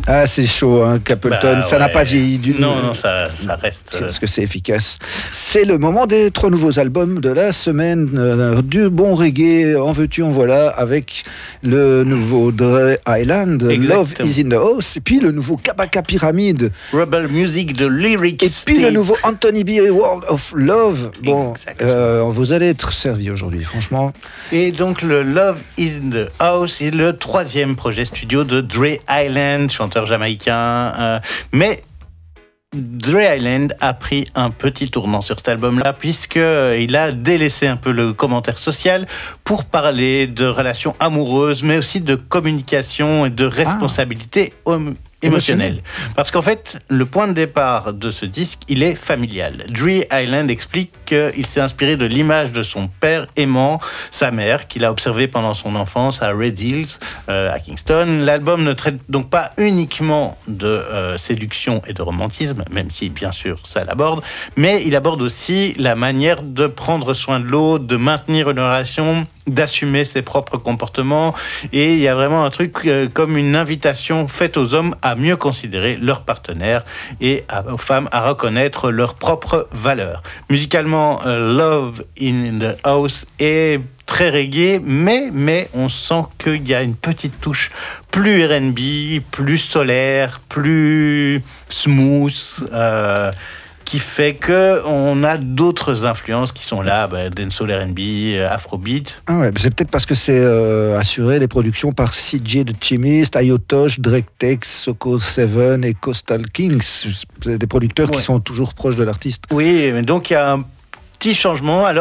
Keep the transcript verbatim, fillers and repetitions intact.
Ah, c'est chaud, hein, Capleton. Bah, ça ouais. n'a pas vieilli du tout. Non, non, ça, ça reste. C'est parce que c'est efficace. C'est le moment des trois nouveaux albums de la semaine. Euh, du bon reggae, en veux-tu, en voilà, avec le nouveau Dre Island, Exactement. Love is in the House, et puis le nouveau Kabaka Pyramid, Rebel Music de Lyric et puis State. le nouveau Anthony B. World of Love. Bon, Exactement. euh, vous allez être servi aujourd'hui, franchement. Et donc le Love is in the House est le troisième projet studio de Dre Island, chanteur jamaïcain. Euh, mais Dre Island a pris un petit tournant sur cet album-là, puisqu'il a délaissé un peu le commentaire social pour parler de relations amoureuses, mais aussi de communication et de responsabilité hom- émotionnelle. Parce qu'en fait, le point de départ de ce disque, il est familial. Dre Island explique qu'il s'est inspiré de l'image de son père aimant sa mère, qu'il a observée pendant son enfance à Red Hills, euh, à Kingston. L'album ne traite donc pas uniquement de euh, séduction et de romantisme, même si, bien sûr, ça l'aborde, mais il aborde aussi la manière de prendre soin de l'autre, de maintenir une relation, d'assumer ses propres comportements. Et il y a vraiment un truc euh, comme une invitation faite aux hommes à mieux considérer leurs partenaires et à, aux femmes à reconnaître leurs propres valeurs. Musicalement, euh, Love in the House est très reggae, mais, mais on sent qu'il y a une petite touche plus R and B, plus solaire, plus smooth, euh, qui fait qu'on a d'autres influences qui sont là, bah, dancehall, R and B, afrobeat. Ah ouais, c'est peut-être parce que c'est euh, assuré les productions par C J The Chimist, Ayotosh, Drake Tex, Soko Seven et Coastal Kings. C'est des producteurs Ouais. qui sont toujours proches de l'artiste. Oui, donc il y a un petit changement. Alors